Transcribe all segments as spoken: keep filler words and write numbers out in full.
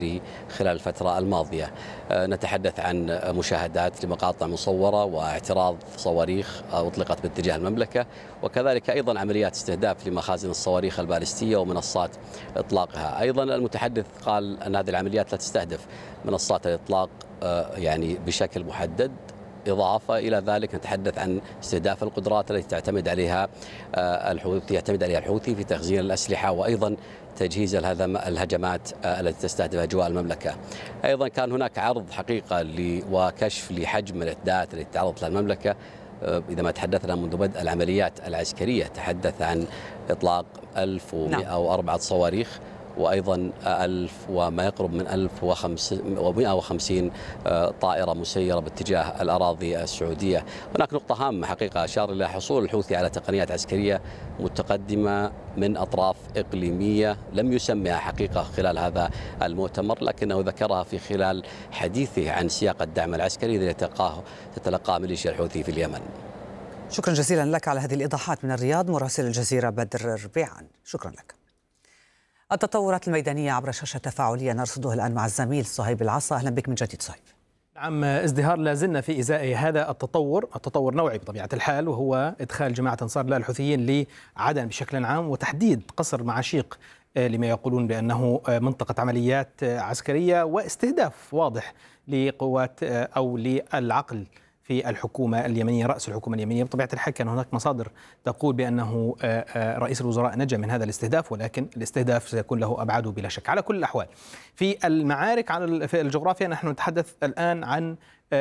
خلال الفترة الماضية. نتحدث عن مشاهدات لمقاطع مصورة واعتراض صواريخ أطلقت باتجاه المملكة، وكذلك أيضا عمليات استهداف لمخازن الصواريخ البالستية ومنصات إطلاقها. أيضا المتحدث قال أن هذه العمليات لا تستهدف منصات الإطلاق يعني بشكل محدد. إضافة إلى ذلك نتحدث عن استهداف القدرات التي تعتمد عليها الحوثي يعتمد عليها الحوثي في تخزين الأسلحة، وأيضا تجهيز الهجمات التي تستهدف أجواء المملكة. أيضا كان هناك عرض حقيقة وكشف لحجم الإعدادات التي تعرضت لها المملكة. إذا ما تحدثنا منذ بدء العمليات العسكرية تحدث عن إطلاق ألف ومئة وأربعة صواريخ، وأيضا ألف وما يقرب من ألف ومئة وخمسين طائرة مسيرة باتجاه الأراضي السعودية. هناك نقطة هامة حقيقة أشار إلى حصول الحوثي على تقنيات عسكرية متقدمة من أطراف إقليمية لم يسمها حقيقة خلال هذا المؤتمر، لكنه ذكرها في خلال حديثه عن سياق الدعم العسكري الذي تلقاه تتلقاه ميليشيا الحوثي في اليمن. شكرا جزيلا لك على هذه الإيضاحات من الرياض مراسل الجزيرة بدر ربيعان، شكرا لك. التطورات الميدانية عبر شاشة تفاعلية نرصدها الآن مع الزميل صهيب العصا. أهلا بك من جديد صهيب. نعم، ازدهار لازلنا في إزاء هذا التطور، التطور نوعي بطبيعة الحال، وهو إدخال جماعة أنصار الله الحوثيين لعدن بشكل عام، وتحديد قصر معاشيق لما يقولون بأنه منطقة عمليات عسكرية واستهداف واضح لقوات أو للعقل في الحكومة اليمنية، رأس الحكومة اليمنية. بطبيعة الحال كان هناك مصادر تقول بأنه رئيس الوزراء نجا من هذا الاستهداف، ولكن الاستهداف سيكون له أبعاده بلا شك. على كل الأحوال في المعارك على في الجغرافيا نحن نتحدث الآن عن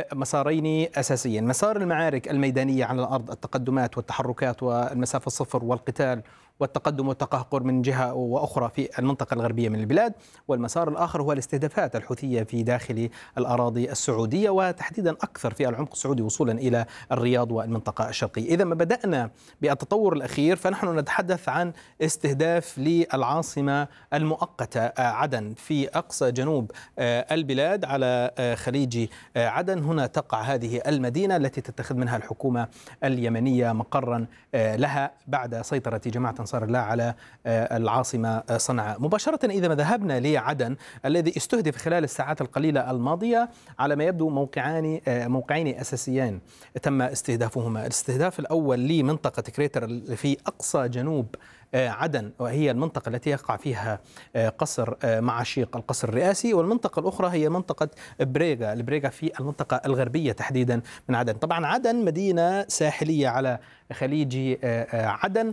مسارين أساسيين: مسار المعارك الميدانية على الأرض، التقدمات والتحركات والمسافة الصفر والقتال والتقدم والتقهقر من جهة وأخرى في المنطقة الغربية من البلاد، والمسار الآخر هو الاستهدافات الحوثية في داخل الأراضي السعودية وتحديدا أكثر في العمق السعودي وصولا إلى الرياض والمنطقة الشرقية. إذا ما بدأنا بالتطور الأخير فنحن نتحدث عن استهداف للعاصمة المؤقتة عدن في أقصى جنوب البلاد على خليج عدن. هنا تقع هذه المدينة التي تتخذ منها الحكومة اليمنية مقرا لها بعد سيطرة جماعة أنصار الله على العاصمة صنعاء. مباشرة إذا ما ذهبنا لعدن الذي استهدف خلال الساعات القليلة الماضية، على ما يبدو موقعان موقعين أساسيين تم استهدافهما. الاستهداف الأول لمنطقة كريتر في أقصى جنوب عدن، وهي المنطقة التي يقع فيها قصر معاشيق القصر الرئاسي، والمنطقة الأخرى هي منطقة بريغا البريغا في المنطقة الغربية تحديدا من عدن. طبعا عدن مدينة ساحلية على خليج عدن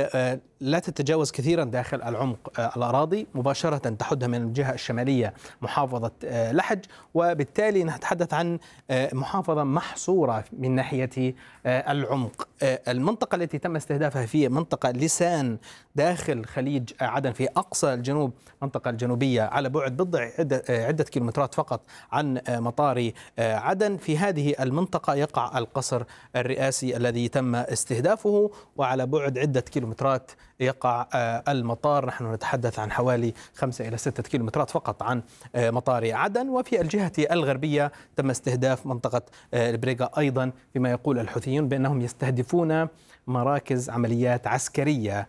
لا تتجاوز كثيرا داخل العمق الأراضي، مباشرة تحدها من الجهة الشمالية محافظة لحج، وبالتالي نتحدث عن محافظة محصورة من ناحية العمق. المنطقة التي تم استهدافها في منطقة لسان داخل خليج عدن في أقصى الجنوب، منطقة الجنوبية على بعد بضع عدة كيلومترات فقط عن مطار عدن. في هذه المنطقة يقع القصر الرئاسي الذي تم استهدافه، وعلى بعد عدة كيلومترات يقع المطار. نحن نتحدث عن حوالي خمسة إلى ستة كيلومترات فقط عن مطار عدن. وفي الجهة الغربية تم استهداف منطقة البريغا أيضا، بما يقول الحوثيون بأنهم يستهدفون مراكز عمليات عسكرية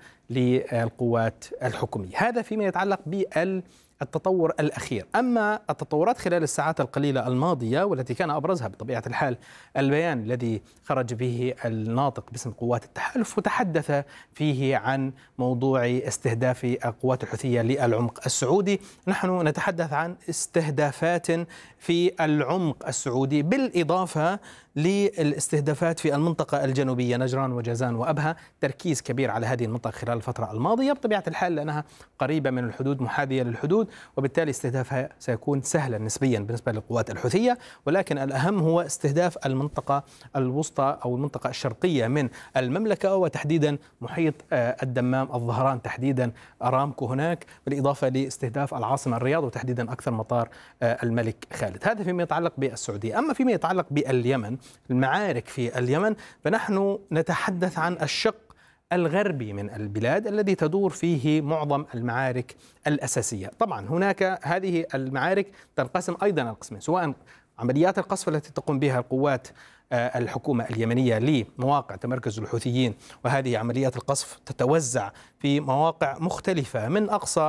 للقوات الحكومية. هذا فيما يتعلق بال التطور الأخير. أما التطورات خلال الساعات القليلة الماضية والتي كان أبرزها بطبيعة الحال البيان الذي خرج به الناطق باسم قوات التحالف، وتحدث فيه عن موضوع استهداف القوات الحوثية للعمق السعودي. نحن نتحدث عن استهدافات في العمق السعودي بالإضافة للاستهدافات في المنطقة الجنوبية نجران وجازان وأبها. تركيز كبير على هذه المنطقة خلال الفترة الماضية بطبيعة الحال لأنها قريبة من الحدود، محاذية للحدود، وبالتالي استهدافها سيكون سهلا نسبيا بالنسبة للقوات الحوثية. ولكن الأهم هو استهداف المنطقة الوسطى أو المنطقة الشرقية من المملكة، وتحديدا محيط الدمام الظهران، تحديدا أرامكو هناك، بالإضافة لاستهداف العاصمة الرياض وتحديدا أكثر مطار الملك خالد. هذا فيما يتعلق بالسعودية. أما فيما يتعلق باليمن، المعارك في اليمن، فنحن نتحدث عن الشق الغربي من البلاد الذي تدور فيه معظم المعارك الأساسية. طبعا هناك هذه المعارك تنقسم أيضا القسمين، سواء عمليات القصف التي تقوم بها القوات الحكومة اليمنية لمواقع تمركز الحوثيين، وهذه عمليات القصف تتوزع في مواقع مختلفة من أقصى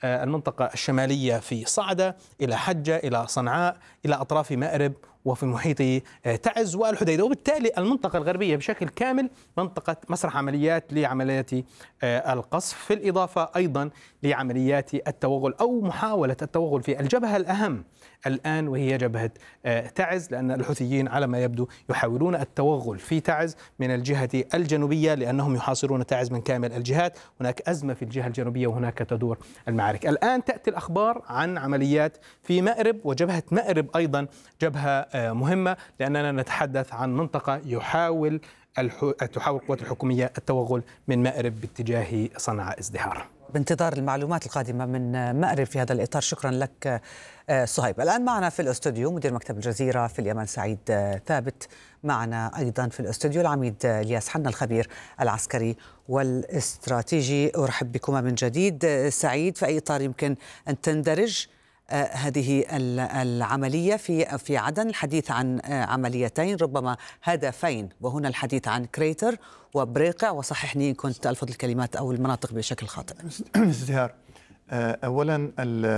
المنطقة الشمالية في صعدة إلى حجة إلى صنعاء إلى أطراف مأرب وفي محيط تعز والحديدة، وبالتالي المنطقة الغربية بشكل كامل منطقة مسرح عمليات لعمليات القصف، في الإضافة أيضا لعمليات التوغل أو محاولة التوغل في الجبهة الأهم الآن وهي جبهة تعز، لأن الحوثيين على ما يبدو يحاولون التوغل في تعز من الجهة الجنوبية لأنهم يحاصرون تعز من كامل الجهات. هناك أزمة في الجهة الجنوبية وهناك تدور المعارك. الآن تأتي الأخبار عن عمليات في مأرب، وجبهة مأرب أيضا جبهة مهمة لأننا نتحدث عن منطقة يحاول تحاول القوات الحكومية التوغل من مأرب باتجاه صنعاء ازدهار. بانتظار المعلومات القادمة من مأرب في هذا الإطار. شكرا لك صهيب. الآن معنا في الأستوديو مدير مكتب الجزيرة في اليمن سعيد ثابت، معنا أيضا في الأستوديو العميد الياس حنا الخبير العسكري والاستراتيجي. أرحب بكما من جديد. سعيد، في أي إطار يمكن أن تندرج هذه العملية في في عدن؟ الحديث عن عمليتين ربما هدفين، وهنا الحديث عن كريتر وبريقع، وصححني إن كنت ألفظ الكلمات أو المناطق بشكل خاطئ. ازدهار، أولا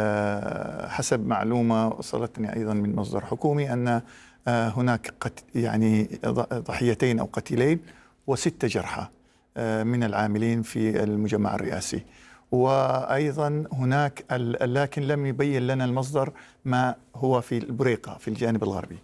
حسب معلومة وصلتني أيضا من مصدر حكومي أن هناك يعني ضحيتين أو قتيلين وستة جرحى من العاملين في المجمع الرئاسي، وأيضا هناك لكن لم يبين لنا المصدر ما هو في البريقة في الجانب الغربي.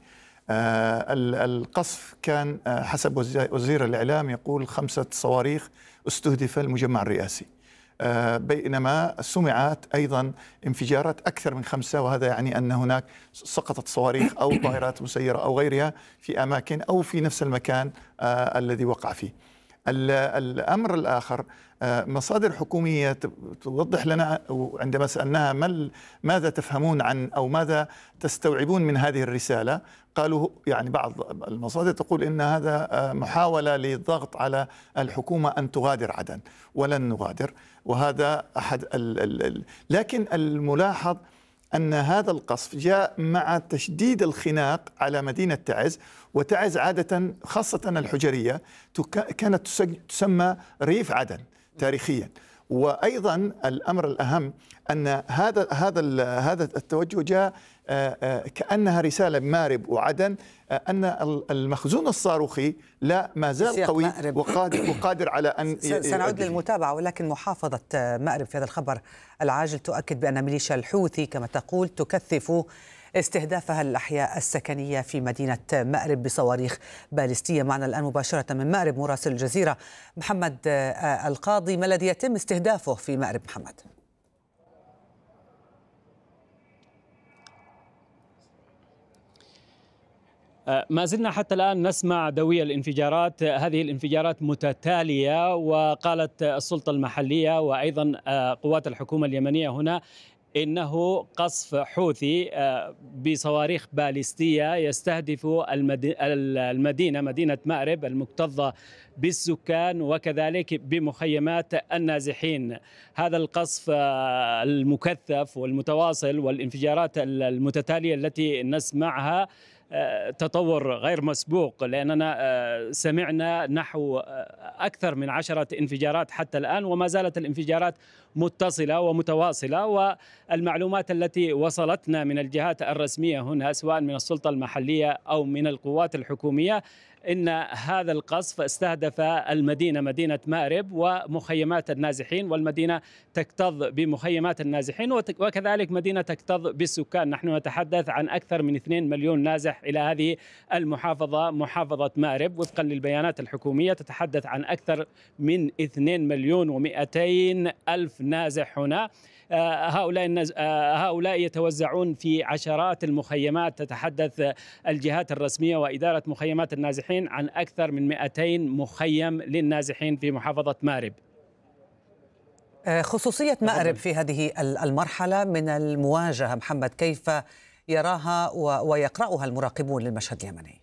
القصف كان حسب وزير الإعلام يقول خمسة صواريخ استهدف المجمع الرئاسي، بينما سمعت أيضا انفجارات أكثر من خمسة، وهذا يعني أن هناك سقطت صواريخ أو طائرات مسيرة أو غيرها في أماكن أو في نفس المكان الذي وقع فيه. الأمر الآخر، مصادر حكومية توضح لنا عندما سألناها ما ماذا تفهمون عن أو ماذا تستوعبون من هذه الرسالة، قالوا يعني بعض المصادر تقول إن هذا محاولة للضغط على الحكومة أن تغادر عدن، ولن نغادر، وهذا أحد ال ال لكن الملاحظ أن هذا القصف جاء مع تشديد الخناق على مدينة تعز، وتعز عادة خاصة الحجرية كانت تسمى ريف عدن تاريخيا. وأيضا الأمر الأهم أن هذا هذا هذا التوجه جاء كأنها رسالة مارب وعدن أن المخزون الصاروخي لا ما زال قوي وقادر, وقادر على أن سنعود للمتابعة، ولكن محافظة مأرب في هذا الخبر العاجل تؤكد بأن ميليشيا الحوثي كما تقول تكثف استهدافها الأحياء السكنية في مدينة مأرب بصواريخ باليستية. معنا الآن مباشرة من مأرب مراسل الجزيرة محمد القاضي، ما الذي يتم استهدافه في مأرب محمد؟ ما زلنا حتى الآن نسمع دوي الانفجارات، هذه الانفجارات متتالية، وقالت السلطة المحلية وأيضا قوات الحكومة اليمنية هنا إنه قصف حوثي بصواريخ باليستية يستهدف المدينة مدينة مأرب المكتظة بالسكان وكذلك بمخيمات النازحين. هذا القصف المكثف والمتواصل والانفجارات المتتالية التي نسمعها تطور غير مسبوق، لأننا سمعنا نحو أكثر من عشرة انفجارات حتى الآن، وما زالت الانفجارات متصلة ومتواصلة. والمعلومات التي وصلتنا من الجهات الرسمية هنا سواء من السلطة المحلية أو من القوات الحكومية إن هذا القصف استهدف المدينة مدينة مأرب ومخيمات النازحين، والمدينة تكتظ بمخيمات النازحين وكذلك مدينة تكتظ بالسكان. نحن نتحدث عن أكثر من اثنين مليون نازح إلى هذه المحافظة محافظة مأرب. وفقا للبيانات الحكومية تتحدث عن أكثر من اثنين مليون ومئتين ألف نازح هنا. هؤلاء هؤلاء يتوزعون في عشرات المخيمات. تتحدث الجهات الرسمية وإدارة مخيمات النازحين عن أكثر من مئتين مخيم للنازحين في محافظة مأرب. خصوصية مأرب في هذه المرحلة من المواجهة محمد، كيف يراها ويقرأها المراقبون للمشهد اليمني؟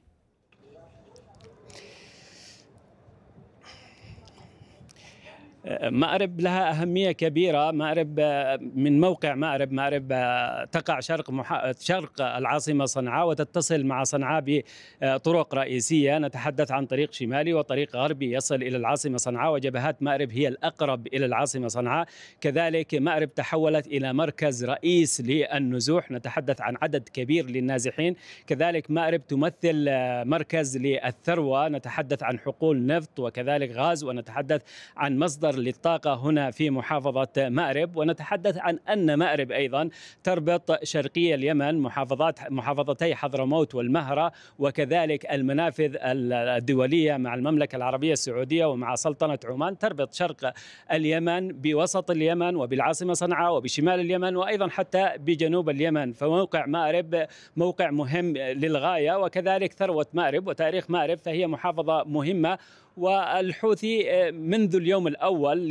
مأرب لها أهمية كبيرة. مأرب من موقع مأرب مأرب تقع شرق مح... شرق العاصمة صنعاء، وتتصل مع صنعاء بطرق رئيسية. نتحدث عن طريق شمالي وطريق غربي يصل إلى العاصمة صنعاء، وجبهات مأرب هي الأقرب إلى العاصمة صنعاء. كذلك مأرب تحولت إلى مركز رئيس للنزوح، نتحدث عن عدد كبير للنازحين. كذلك مأرب تمثل مركز للثروة، نتحدث عن حقول نفط وكذلك غاز، ونتحدث عن مصدر للطاقة هنا في محافظة مأرب. ونتحدث عن أن مأرب أيضا تربط شرقي اليمن، محافظات محافظتي حضرموت والمهرة، وكذلك المنافذ الدولية مع المملكة العربية السعودية ومع سلطنة عمان. تربط شرق اليمن بوسط اليمن وبالعاصمة صنعاء وبشمال اليمن وأيضا حتى بجنوب اليمن. فموقع مأرب موقع مهم للغاية، وكذلك ثروة مأرب وتاريخ مأرب، فهي محافظة مهمة. والحوثي منذ اليوم الأول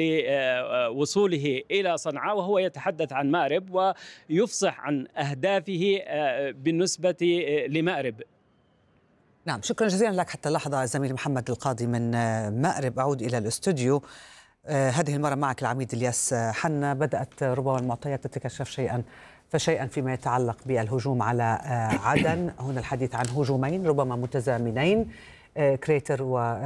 لوصوله إلى صنعاء وهو يتحدث عن مأرب ويفصح عن أهدافه بالنسبة لمأرب. نعم، شكرا جزيلا لك حتى اللحظة زميل محمد القاضي من مأرب. أعود إلى الاستوديو، هذه المرة معك العميد الياس حنا. بدأت ربما المعطيات تتكشف شيئا فشيئا فيما يتعلق بالهجوم على عدن. هنا الحديث عن هجومين ربما متزامنين، كريتر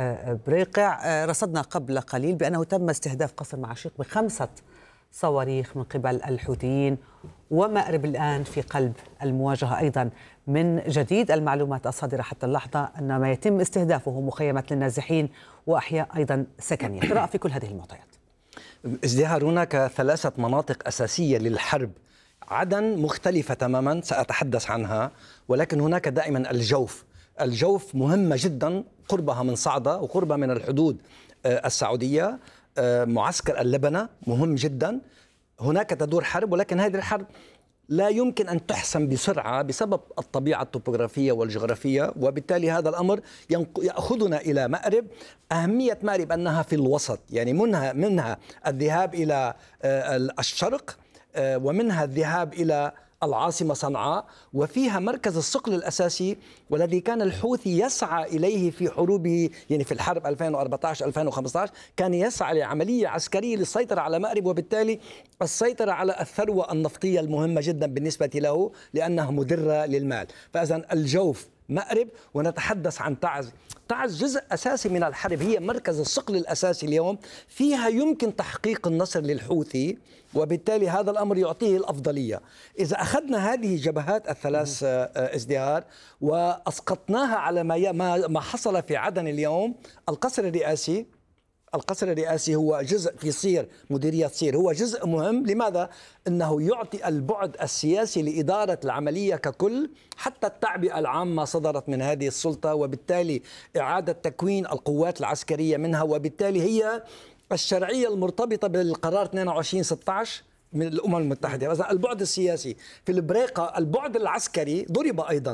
وبريقع. رصدنا قبل قليل بأنه تم استهداف قصر معشيق بخمسة صواريخ من قبل الحوثيين، ومأرب الآن في قلب المواجهة أيضا من جديد. المعلومات الصادرة حتى اللحظة أن ما يتم استهدافه مخيمات للنازحين وأحياء أيضا سكنية. قراءة في كل هذه المعطيات. ازدهار هناك ثلاثة مناطق أساسية للحرب. عدن مختلفة تماما سأتحدث عنها، ولكن هناك دائما الجوف. الجوف مهمة جدا، قربها من صعدة وقربها من الحدود السعودية. معسكر اللبنة مهم جدا. هناك تدور حرب، ولكن هذه الحرب لا يمكن أن تحسم بسرعة بسبب الطبيعة الطبوغرافية والجغرافية، وبالتالي هذا الأمر يأخذنا إلى مأرب. أهمية مأرب أنها في الوسط، يعني منها منها الذهاب إلى الشرق ومنها الذهاب إلى العاصمة صنعاء، وفيها مركز الصقل الأساسي والذي كان الحوثي يسعى إليه في حروبه، يعني في الحرب ألفين وأربعة عشر ألفين وخمسة عشر كان يسعى لعملية عسكرية للسيطرة على مأرب، وبالتالي السيطرة على الثروة النفطية المهمة جدا بالنسبة له لأنها مدرة للمال. فإذا الجوف مأرب، ونتحدث عن تعز. تعز جزء أساسي من الحرب، هي مركز الصقل الأساسي اليوم، فيها يمكن تحقيق النصر للحوثي، وبالتالي هذا الأمر يعطيه الأفضلية. إذا أخذنا هذه الجبهات الثلاث ازدهار وأسقطناها على ما ما حصل في عدن اليوم، القصر الرئاسي القصر الرئاسي هو جزء في صير، مديرية صير هو جزء مهم. لماذا؟ أنه يعطي البعد السياسي لإدارة العملية ككل، حتى التعبئة العامة صدرت من هذه السلطة، وبالتالي إعادة تكوين القوات العسكرية منها، وبالتالي هي الشرعية المرتبطة بالقرار اثنين وعشرين ستة عشر من الأمم المتحدة. إذن البعد السياسي في البريقة، البعد العسكري ضرب أيضا،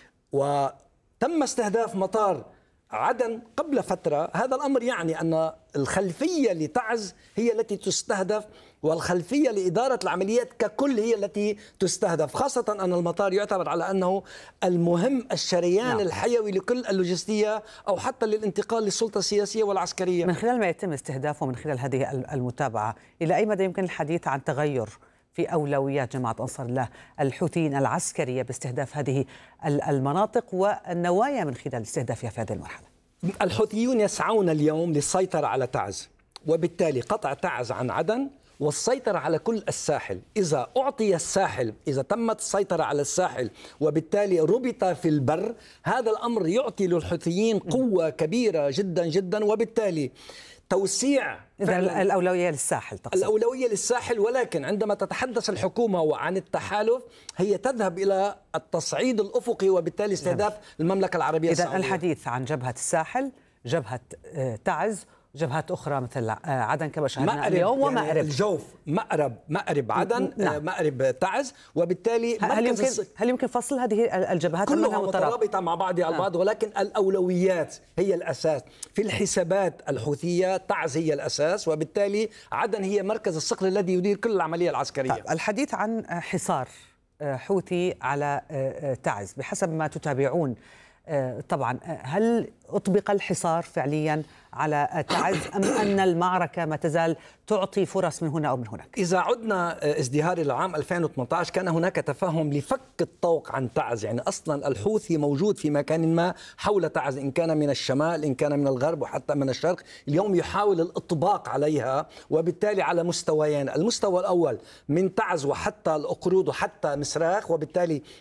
وتم استهداف مطار عدن قبل فترة. هذا الأمر يعني أن الخلفية لتعز هي التي تستهدف، والخلفية لإدارة العمليات ككل هي التي تستهدف، خاصة أن المطار يعتبر على أنه المهم الشريان نعم. الحيوي لكل اللوجستية أو حتى للانتقال للسلطة السياسية والعسكرية. من خلال ما يتم استهدافه، من خلال هذه المتابعة، إلى أي مدى يمكن الحديث عن تغير في أولويات جماعة أنصار الله الحوثيين العسكرية باستهداف هذه المناطق والنوايا من خلال استهدافها في هذه المرحلة؟ الحوثيون يسعون اليوم للسيطرة على تعز، وبالتالي قطع تعز عن عدن والسيطرة على كل الساحل. إذا أعطي الساحل، إذا تمت السيطرة على الساحل وبالتالي ربط في البر، هذا الأمر يعطي للحوثيين قوة كبيرة جدا جدا، وبالتالي توسيع. إذا الأولوية للساحل تقصد. الأولوية للساحل، ولكن عندما تتحدث الحكومة عن التحالف هي تذهب إلى التصعيد الأفقي، وبالتالي استهداف المملكة العربية السعودية. إذا الحديث عن جبهة الساحل، جبهة تعز، جبهات أخرى مثل عدن كما شاهدنا اليوم، ومأرب. يعني الجوف مأرب مأرب عدن نعم. مأرب تعز، وبالتالي هل يمكن هل يمكن فصل هذه الجبهات كلها مترابطة مع بعضها نعم. البعض، ولكن الأولويات هي الأساس في الحسابات الحوثية. تعز هي الأساس، وبالتالي عدن هي مركز الصقل الذي يدير كل العملية العسكرية. طيب، الحديث عن حصار حوثي على تعز بحسب ما تتابعون طبعا هل أطبق الحصار فعليا على تعز أم أن المعركة ما تزال تعطي فرص من هنا أو من هناك؟ إذا عدنا ازدهار العام ألفين وثمانية عشر كان هناك تفاهم لفك الطوق عن تعز، يعني أصلا الحوثي موجود في مكان ما حول تعز، إن كان من الشمال إن كان من الغرب وحتى من الشرق. اليوم يحاول الإطباق عليها، وبالتالي على مستويين: المستوى الأول من تعز وحتى الأقرود وحتى مسراخ، وبالتالي